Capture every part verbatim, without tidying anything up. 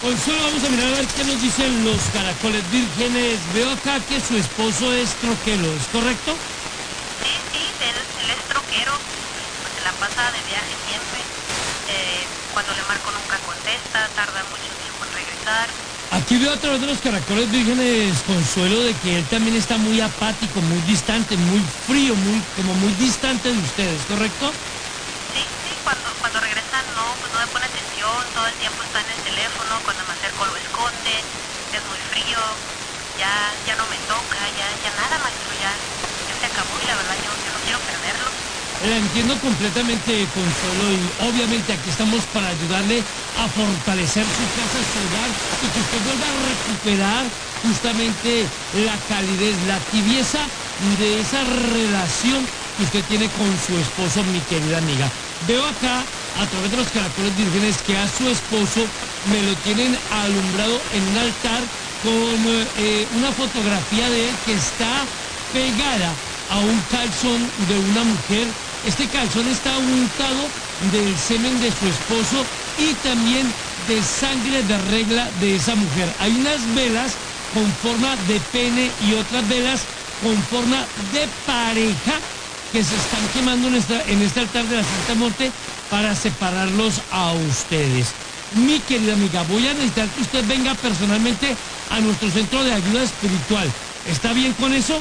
Consuelo, vamos a mirar a ver qué nos dicen los caracoles vírgenes. Veo acá que su esposo es troquero, ¿es correcto? Sí, sí, él, él es troquero, pues se la pasa de viaje siempre. Eh, cuando le marco nunca contesta, tarda mucho tiempo en regresar. Aquí veo a través de los caracoles vírgenes, Consuelo, de que él también está muy apático, muy distante, muy frío, muy como muy distante de ustedes, ¿correcto? Sí, sí, cuando, cuando regresan no, pues no me pone atención, todo el tiempo está en el teléfono, cuando me acerco lo esconde, es muy frío, ya, ya no me toca, ya, ya nada, maestro, ya, ya se acabó y la verdad yo, yo no quiero perderlo. La entiendo completamente, Consuelo, y obviamente aquí estamos para ayudarle a fortalecer su casa, su hogar, y que usted vuelva a recuperar justamente la calidez, la tibieza de esa relación que usted tiene con su esposo, mi querida amiga. Veo acá, a través de los caracoles vírgenes, que a su esposo me lo tienen alumbrado en un altar con eh, una fotografía de él que está pegada a un calzón de una mujer. Este calzón está untado del semen de su esposo y también de sangre de regla de esa mujer. Hay unas velas con forma de pene y otras velas con forma de pareja que se están quemando en, esta, en este altar de la Santa Muerte para separarlos a ustedes. Mi querida amiga, voy a necesitar que usted venga personalmente a nuestro centro de ayuda espiritual. ¿Está bien con eso?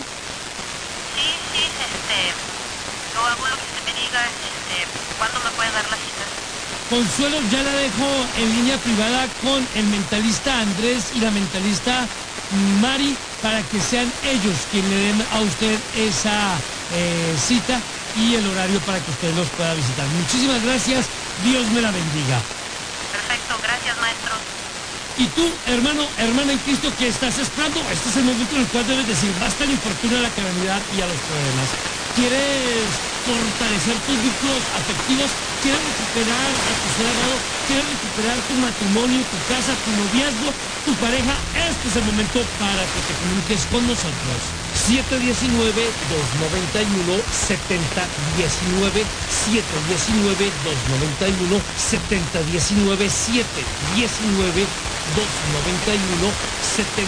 Sí, sí, este, yo hago lo que usted me diga, este, ¿cuándo me puede dar la cita? Consuelo, ya la dejo en línea privada con el mentalista Andrés y la mentalista Mari para que sean ellos quienes le den a usted esa eh, cita y el horario para que usted los pueda visitar. Muchísimas gracias, Dios me la bendiga. Perfecto, gracias, maestro. Y tú, hermano, hermana en Cristo, ¿qué estás esperando? Este es el momento en el cual debes decir basta a la infortuna, a la calamidad y a los problemas. ¿Quieres fortalecer tus vínculos afectivos? ¿Quieres recuperar a tu ser amado? ¿Quieres recuperar tu matrimonio, tu casa, tu noviazgo, tu pareja? Este es el momento para que te comuniques con nosotros. siete uno nueve, dos nueve uno, siete cero uno nueve, siete uno nueve, dos nueve uno, siete cero uno nueve, siete uno nueve, dos nueve uno, siete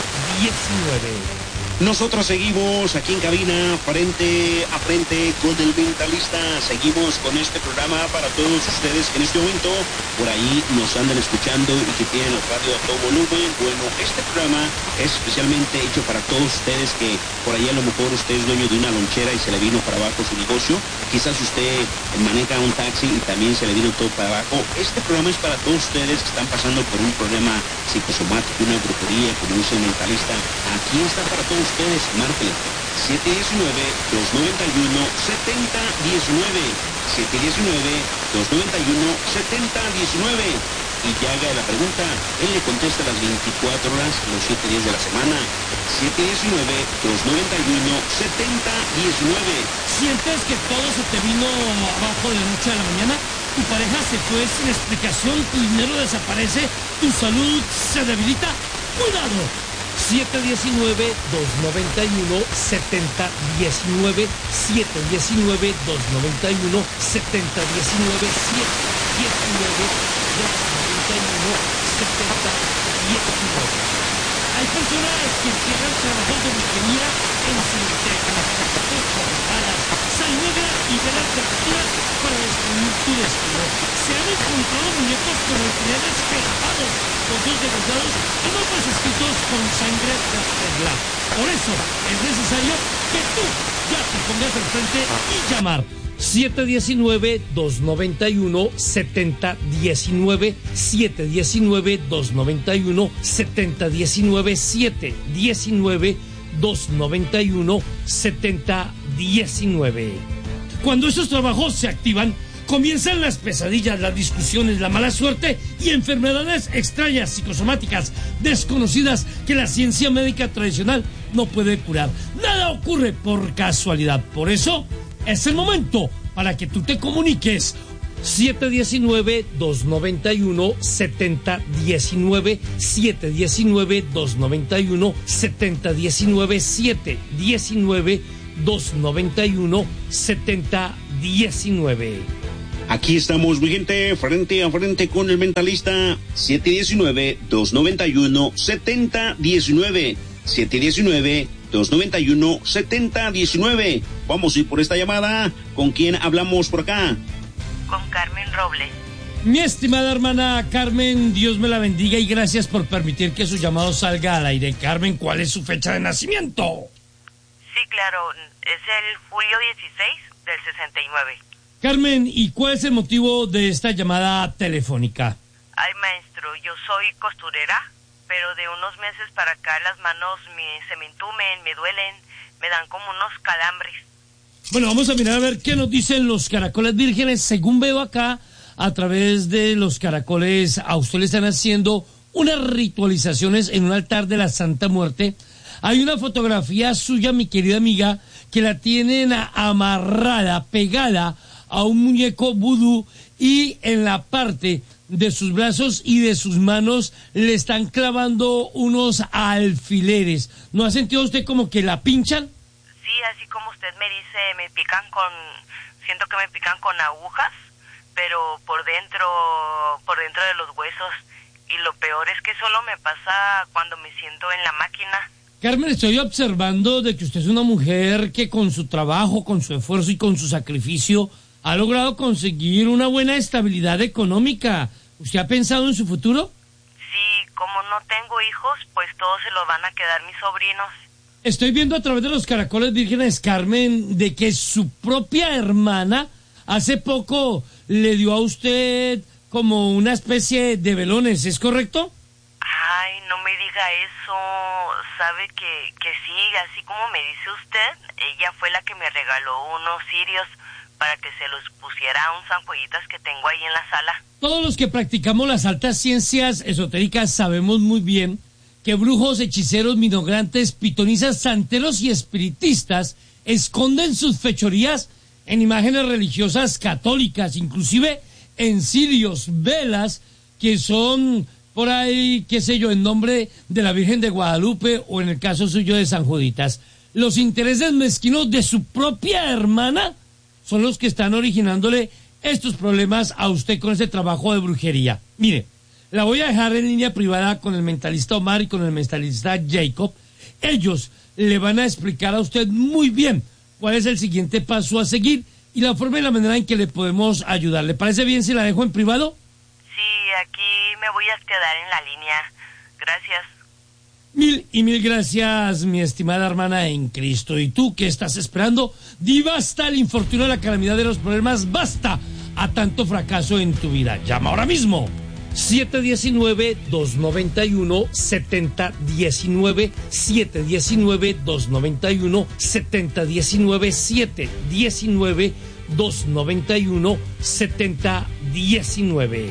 cero uno nueve. Nosotros seguimos aquí en cabina, frente a frente con el mentalista. Seguimos con este programa para todos ustedes que en este momento por ahí nos andan escuchando y que tienen el radio a todo volumen. Bueno, este programa es especialmente hecho para todos ustedes que por ahí a lo mejor usted es dueño de una lonchera y se le vino para abajo su negocio. Quizás usted maneja un taxi y también se le vino todo para abajo. Este programa es para todos ustedes que están pasando por un problema psicosomático, una brujería, como dice el mentalista. Aquí está para todos ustedes, márquenle siete uno nueve, dos nueve uno, siete cero uno nueve, siete uno nueve, dos nueve uno, siete cero uno nueve, y ya haga la pregunta, él le contesta las veinticuatro horas, los siete días de la semana. Siete uno nueve, dos nueve uno, siete cero uno nueve. ¿Sientes que todo se te vino abajo de la noche a la mañana? Tu pareja se fue sin explicación, tu dinero desaparece, tu salud se debilita. ¡Cuidado! siete uno nueve, dos nueve uno, siete cero uno nueve, siete uno nueve, dos nueve uno, siete cero uno nueve, siete uno nueve, dos nueve uno, siete cero uno nueve. Hay personas que cierran trabajos de brujería en su integridad, cortadas, sal negra y velas cerraduras para destruir tu destino. Se han encontrado muñecos con alfileres clavados, ojos degollados y nombres escritos con sangre de regla. Por eso es necesario que tú ya te pongas al frente y llamar. siete uno nueve, dos nueve uno, siete cero uno nueve, siete uno nueve, dos nueve uno, siete cero uno nueve, siete uno nueve, dos nueve uno, siete cero uno nueve. Cuando esos trabajos se activan, comienzan las pesadillas, las discusiones, la mala suerte y enfermedades extrañas, psicosomáticas, desconocidas que la ciencia médica tradicional no puede curar. Nada ocurre por casualidad. Por eso es el momento para que tú te comuniques. siete uno nueve, dos nueve uno, siete cero uno nueve, siete uno nueve, dos nueve uno, siete cero uno nueve, siete uno nueve, dos nueve uno, siete cero uno nueve. Aquí estamos, mi gente, frente a frente con el mentalista. Siete uno nueve, dos nueve uno, siete cero uno nueve. siete uno nueve, dos nueve uno, siete cero uno nueve. Vamos a ir por esta llamada. ¿Con quién hablamos por acá? Con Carmen Robles. Mi estimada hermana Carmen, Dios me la bendiga y gracias por permitir que su llamado salga al aire. Carmen, ¿cuál es su fecha de nacimiento? Sí, claro, es el julio dieciséis del sesenta y nueve. Carmen, ¿y cuál es el motivo de esta llamada telefónica? Ay, maestro, yo soy costurera, pero de unos meses para acá las manos me, se me entumen, me duelen, me dan como unos calambres. Bueno, vamos a mirar a ver qué nos dicen los caracoles vírgenes. Según veo acá, a través de los caracoles, a usted le están haciendo unas ritualizaciones en un altar de la Santa Muerte. Hay una fotografía suya, mi querida amiga, que la tienen amarrada, pegada a un muñeco vudú, y en la parte de sus brazos y de sus manos le están clavando unos alfileres. ¿No ha sentido usted como que la pinchan? Sí, así como usted me dice, me pican con, siento que me pican con agujas, pero por dentro, por dentro de los huesos. Y lo peor es que solo me pasa cuando me siento en la máquina. Carmen, estoy observando de que usted es una mujer que con su trabajo, con su esfuerzo y con su sacrificio ha logrado conseguir una buena estabilidad económica. ¿Usted ha pensado en su futuro? Sí, como no tengo hijos, pues todos se los van a quedar mis sobrinos. Estoy viendo a través de los caracoles vírgenes, Carmen, de que su propia hermana hace poco le dio a usted como una especie de velones, ¿es correcto? Ay, no me diga eso. Sabe que, que sí, así como me dice usted, ella fue la que me regaló unos cirios para que se los pusiera a un sanjuellitas que tengo ahí en la sala. Todos los que practicamos las altas ciencias esotéricas sabemos muy bien que brujos, hechiceros, minograntes, pitonisas, santeros y espiritistas esconden sus fechorías en imágenes religiosas católicas, inclusive en cirios, velas, que son por ahí, qué sé yo, en nombre de la Virgen de Guadalupe o en el caso suyo de San Juditas. Los intereses mezquinos de su propia hermana son los que están originándole estos problemas a usted con ese trabajo de brujería. Mire, la voy a dejar en línea privada con el mentalista Omar y con el mentalista Jacob. Ellos le van a explicar a usted muy bien cuál es el siguiente paso a seguir y la forma y la manera en que le podemos ayudar. ¿Le parece bien si la dejo en privado? Sí, aquí me voy a quedar en la línea. Gracias. Mil y mil gracias, mi estimada hermana en Cristo. ¿Y tú qué estás esperando? Di basta al infortunio, la calamidad de los problemas, basta a tanto fracaso en tu vida. Llama ahora mismo. siete uno nueve, dos nueve uno, siete cero uno nueve, siete uno nueve, dos nueve uno, siete cero uno nueve, siete uno nueve, dos nueve uno, siete cero uno nueve.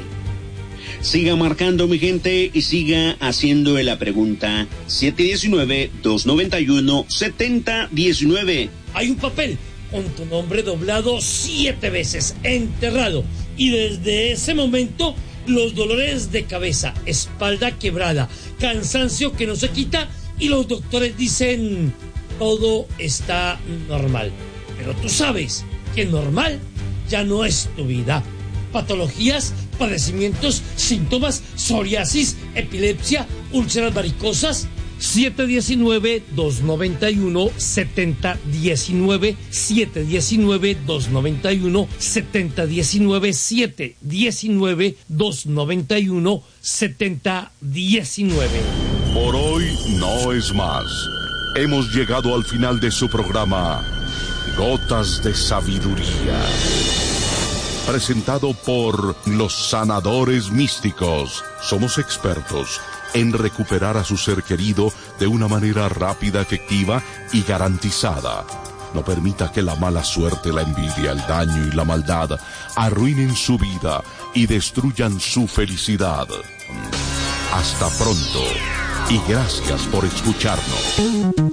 Siga marcando, mi gente, y siga haciendo la pregunta. siete uno nueve, dos nueve uno, siete cero uno nueve. Hay un papel con tu nombre doblado siete veces, enterrado, y desde ese momento los dolores de cabeza, espalda quebrada, cansancio que no se quita, y los doctores dicen todo está normal. Pero tú sabes que normal ya no es tu vida. Patologías, padecimientos, síntomas, psoriasis, epilepsia, úlceras varicosas. siete uno nueve, dos nueve uno, siete cero uno nueve, siete uno nueve, dos nueve uno, siete cero uno nueve, siete uno nueve, dos nueve uno, siete cero uno nueve. Por hoy no es más. Hemos llegado al final de su programa Gotas de Sabiduría, presentado por los sanadores místicos. Somos expertos en recuperar a su ser querido de una manera rápida, efectiva y garantizada. No permita que la mala suerte, la envidia, el daño y la maldad arruinen su vida y destruyan su felicidad. Hasta pronto y gracias por escucharnos.